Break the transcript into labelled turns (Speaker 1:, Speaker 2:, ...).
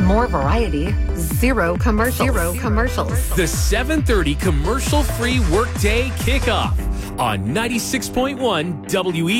Speaker 1: More variety, zero commercials.
Speaker 2: The 7:30 commercial-free workday kickoff on 96.1 WE.